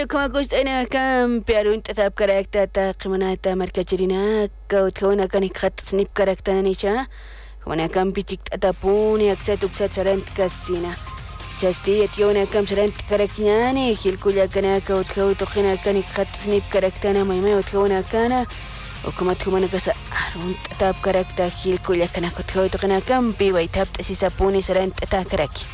Yo como costana campear un tatap karakta qimanata markachirina kautkauna kanik khat snip karakta nicha como campi chik tatapuni aksatuk satsaran kasina chasti etiona kam saran karaknyani hilkuya kana kautkau toqina kanik khat snip karakta na maymay utkauna kana o como tumana kasa arun tatap karakta hilkuya kana kautkau toqina campi waitap tasisapuni saran tata karaki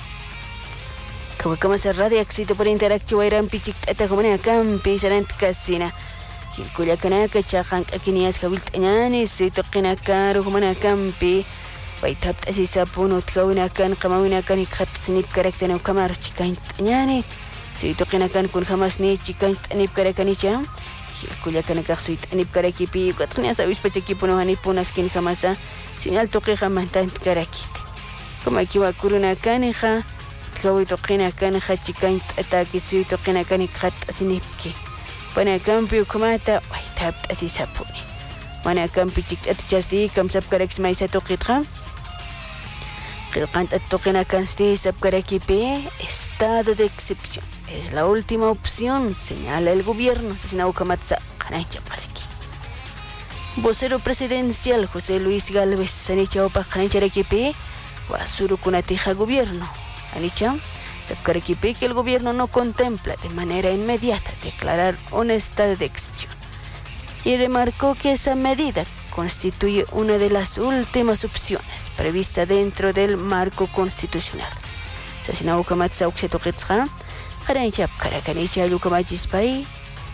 como se radio éxito por interacción eran pichik ata como na campi salant casina kilkuya kana ka chahan akinias hawilt anyani si toqina karo como na campi waitap asisa puno tkawina kan qamawina kan ikhat snip karakter kamar chikain anyani si toqina kan kun khamas ni chikain anip karakani cha kilkuya kana ka suit anip karaki pi qatqnia sawis pachaki puno hani punas kin khamasa señal toqi khamantan karakit como aquí va kuruna kanija Kawi toqina kan khachikan ataki sui toqina kan khat asinipki pana campi kumata waitap asisapuni mana campi chik atchasti kam sab karaks mai sa toqitra qilqant toqina kan sti sab karakipi estado de excepción es la última opción señala el gobierno sasina ukamatsa qanaycha qaraki vocero presidencial José Luis Gálvez sanicha opa qanaycha rakipi wasuru kunatija gobierno Alicha, Sabkarakipi que el gobierno no contempla de manera inmediata declarar un estado de excepción y remarcó que esa medida constituye una de las últimas opciones prevista dentro del marco constitucional. Sasina ukamatsa uksetoqitsqa, qaranchap karakanicha lukamachispai,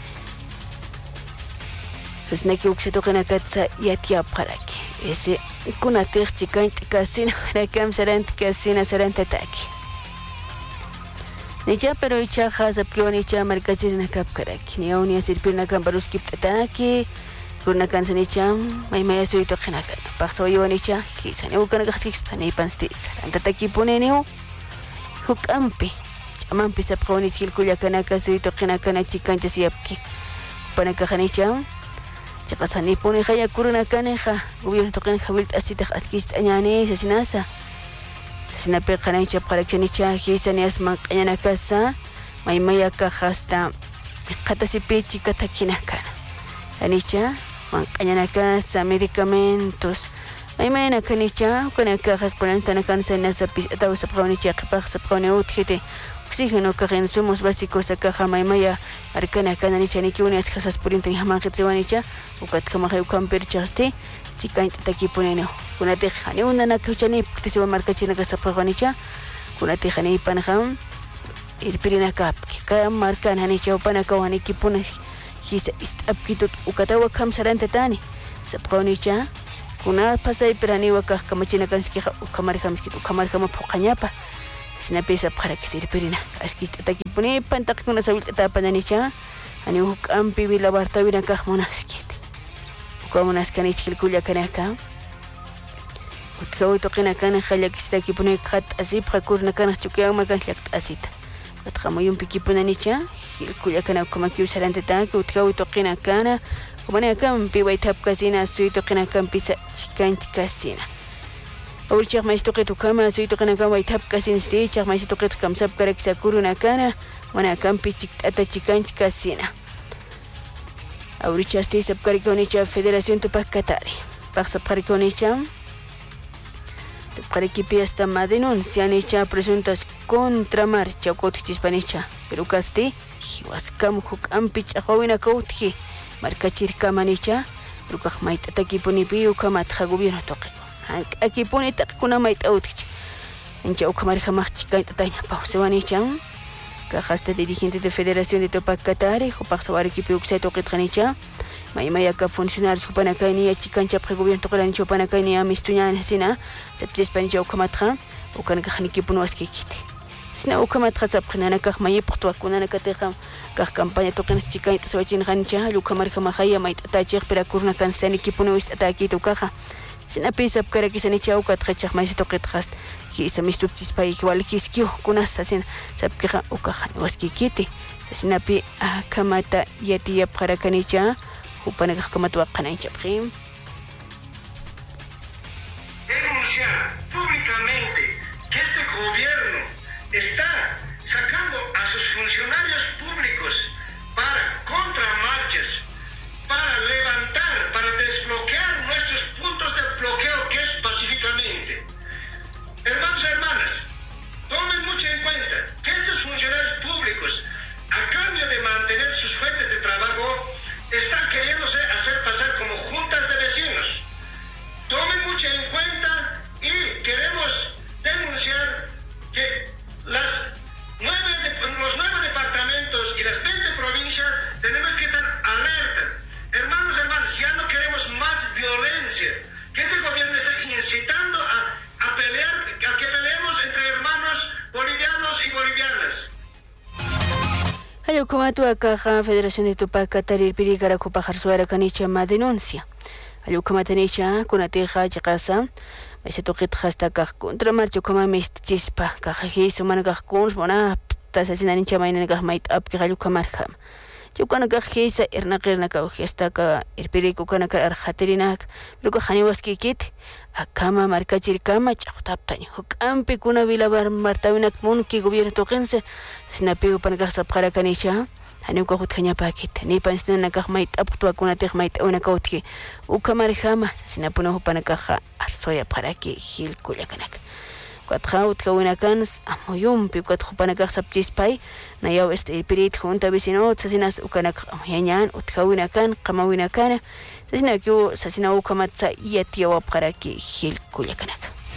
sasnaki uksetoqinakatsa yatiap qaraki. Ese kunatir chikaint kasina, rakam sarant kasina sarantataki. Nicha pero icha hasab que onicha markachirina kapkarak ni oni asirpirna kambaruskip tataki kurna kansanicha maymaya soy toqinakan paqso yonicha hisani ukana gaxixpani panstis antataki puneniu hukampi chamampi sapqoni chilkuya kanaka soy toqinakana chikancha siapki panaka khanicha chaqasani puni khaya kurna kaneja gobierno toqin khawilt asita askist añani sasinasa Sinape qanaycha qarakanicha hisani asman qañana kasa maymaya hasta qatasipi chikatakina kana anicha man qañana kasa medicamentos maymayna kanicha kuna kajas plantana kansa nasapis ataw sapqawnicha qipaq sapqawni uthite oxígeno que insumos básicos akaja maymaya arkana kana nicha nikiuni askhasas purinta hamanqitziwanicha ukat kamahay kamperchaste chikaint takipuneno kunati khani unana kuchani tisiwa markachina kasapqanicha kunati khani panham irpirina kapki ka markan hanicha upanaka wani kipunas hisa istapkitut ukatawa kamsaranta tani sapqanicha kuna pasay pirani wakah kamachina kanski kamar kamskit kamar kama phoqañapa sinapisa para que irpirina askist takipuni pantak kuna sawil tapananicha ani hukampi bila bartawina kahmonaskit ukamonas kanichil kuya kanaka utkaw toqina kana khalakista kipuni khat asib qakurna kana chukiya makan lakt asita atqamoyun pikipunanicha kuya kana kumakiu saranta tak utkaw toqina kana kumana kampi waitap kasina suy toqina kampi sa chikanch kasina Aurchaq maistoqit ukama suy toqina kam waitap kasin sti chaq maistoqit kam sab karaksa kuruna kana wana kampi chiktata chikanch kasina Aurchaq sti sab karikonicha Federación Tupac Katari Paxap karikonicha Sabkarikipi hasta denuncian hecha presuntas contramarcha kotichispanicha pero kasti hiwaskam hukampi chaqawina kautji markachirka manicha rukaq maitataki ukamatqa gobierno toqi aquí pone takuna maitautkich encha ukamarja machika tataña pausewanicha kajasta dirigentes de Federación de Tupac Katari hupaqsawarkipi uksa toqitqanicha Maymaya funcionarios hupanakayni chikanchapqa gobierno toqirani chupanakayni amistuñani sina sapchispanicha ukamatqa ukanakaqnikipuni waskikiti sina ukamatqa sapqinanakaq mayipaq tuwakunanakatiqa kaq campaña toqinas chikayta sawachinqanicha ukamarja mahaya mayt'atachiq pirakurna kansanikipuni wisataki tukaqa sina pisap karakisanicha ukatqachaq maysa toqitqas hisa mistupchispay walkiskiu kunasa sina sapkiqa ukaqani waskikiti sinapi kamata yatiyapqarakanicha Denunciar públicamente que este gobierno está sacando a sus funcionarios públicos Hayo como tu acá Federación de Tupac Tarir Pirigara Kupajar Suara Canicha ma denuncia. Hayo como tenecha con ateja chacasa. Me toquet hasta contra marcho como mist chispa. Cajaji suman gajkuns bona. Tasasinan in chamain gahmait up que hayo kamarham. Yo cuando gajisa ernakerna kaujesta ka irpiriku kana ka arhaterinak. Luego haniwaski kit. Akama marca chirkama chaqtaptañ hukampi kuna vilabar martawinak munki gobierno toqense sinapiu panqasa para kanisha haniuka hutkaña pakit ni pansna kahmait aptua kuna tehmait una kautki ukamarjama sinapuna hupanakaja arsoya para que hil kullakanak kwatja utkawinakans amoyumpi kwat hupanakaj sapchispay nayaw pirit junta vecino tsasinas ukanak yañan utkawinakan qamawinakan sasina kyo sasina ukamatsa yatiwa para que hil kullakanak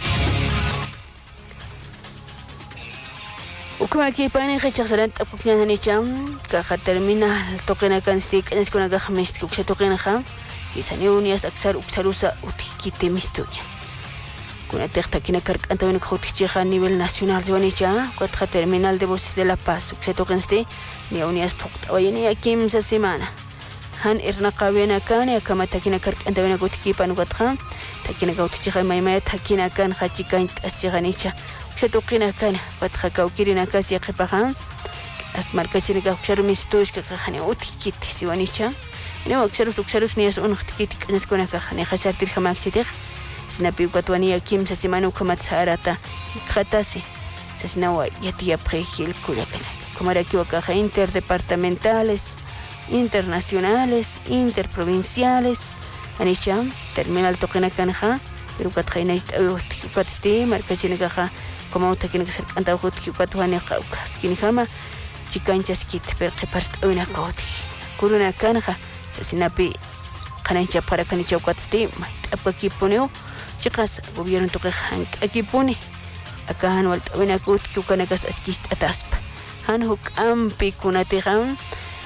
ukamaki pani khachsalan tapukñani cham kaja terminal toqinakan stik eskuna mist uksa toqinaja kisani unias aksar uksarusa utkite mistuña kuna texta kina karkanta unik khutchicha a nivel nacional zonicha kwatja terminal de voces de la paz uksa toqinste ni unias puqta wayni akim sa semana han irna qabena kan ya kama takina karkanta unik utkipan kwatja takina gautchicha maymaya takina kan khachikan taschiganicha uksa toqina kan kwatja kaukirina kasi qipahan ast markachina uksaru mistush ka khani utkit siwanicha ni uksaru ni as unkit kanskuna ka khani khasartir khamaksitir sinapi kwatwania kim sa simanu kamatsarata khatasi sasinawa yatia prejil kullakana komaraki wakaja interdepartamentales internacionales interprovinciales anisha terminal toqinakanja pero katjaina katsti markachinikaja como utakinaka sarkanta hutki kwatwani qawkaskinijama chikanchaskit pero qipart una koti kuruna kanja sasinapi qanancha para kanicha kwatsti apaki poneo chicas gobierno toque aquí pone acá han vuelto ven a que ucanagas askist atasp han hook ampi kunategan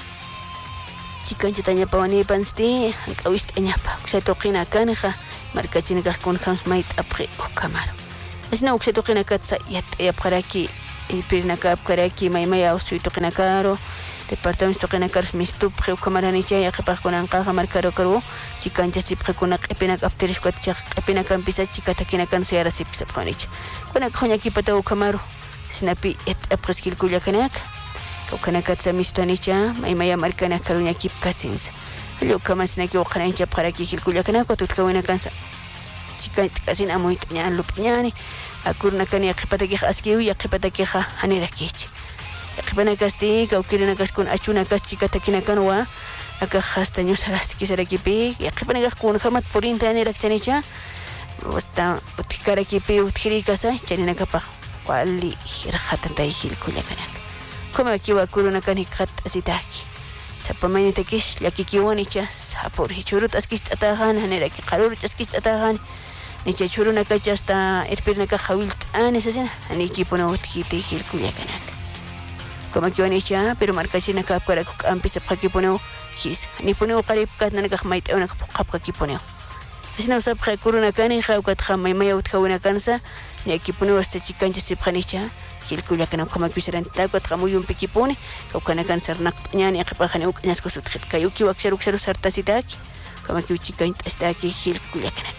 chican chatanya pawani pansti kawist anyapa uksa toqina kanja markachinaga con hams mait apre okamaro asna uksa toqina katsa yat paraki pirnaka apkaraki maymaya usu toqina karo departamento toqina kars mistup okamaranicha ya qapaqkunan qaga markaro karo chikancha sipqakuna q'ipinak apterish kwatchaq q'ipinakan pisa chikatakinakan suyara sipsapqanich kuna khoñaki pata okamaru sinapi apqaskil kullakanak ukanakatsa mistonicha maymaya markana karuñaki kasins allo kamasnaki uqanancha pqaraki hilkullakanak tutkawinakansa chikant kasin amoyt ñan lupñani akurnakan yaqipataki askiu yaqipataki hanirakich qhipanakasti kaukirinakas kun achunakas chikatakinakan wa aka hastaño saraski sarakipi yaqipanakas kun hamat porinta anirakchanicha wasta utkarakipi utkirikasa chaninakapaq wali irqatantay hilkullakanak kuma kiwa kurunakan hiqat asitaki sapamanitakish llakikiwanicha sapur hichurut askistatajan haniraki qarur askistatajan nicha churunakacha hasta irpirnaka hawilta anisasina anikipuna utkiti hilkullakanak como que vanicha pero marcachina ka para ko ampisa pakiponeo his ni poneo qarib kat na nagahmait una kapka kiponeo asina usab kha kuruna kani kha kat khamay may utkawina kansa ni kiponeo hasta chikancha sipkhanicha hilkulla kana como que seran ta kat khamuy un pikipone ka kana kanser nak nyani aqpakhani uk nas kusut khit kayuki wakseru sartasitak como que chikan hasta ki hilkulla kana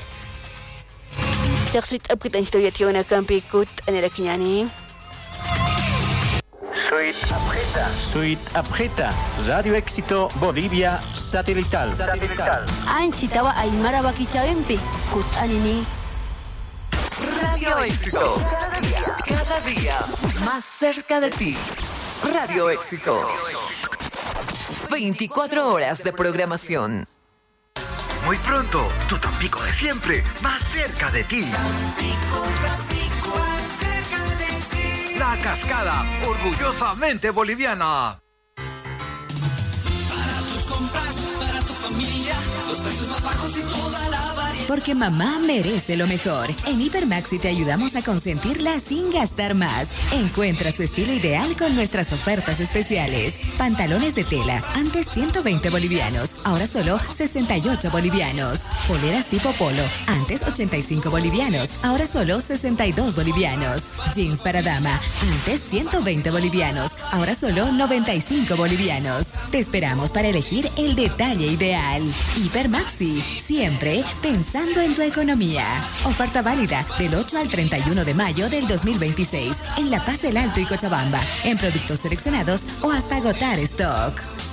taxit apkit anstoya tiona kampi kut anerakinyani Suite Apreta, Radio Éxito Bolivia Satelital. Ansitawa Aymara Bakichawempi, Kut Anini. Radio Éxito. Cada día más cerca de ti. Radio Éxito. 24 horas de programación. Muy pronto, tu Tampico de siempre, más cerca de ti. La Cascada, orgullosamente boliviana. Para tus compras, para tu familia, los precios más bajos y toda la variedad. porque mamá merece lo mejor. En Hipermaxi te ayudamos a consentirla sin gastar más. Encuentra su estilo ideal con nuestras ofertas especiales. Pantalones de tela, antes 120 bolivianos, ahora solo 68 bolivianos. Poleras tipo polo, antes 85 bolivianos, ahora solo 62 bolivianos. Jeans para dama, antes 120 bolivianos, ahora solo 95 bolivianos. Te esperamos para elegir el detalle ideal. Hipermaxi, siempre pensando en tu economía. Oferta válida del 8 al 31 de mayo del 2026 en La Paz, El Alto y Cochabamba, en productos seleccionados o hasta agotar stock.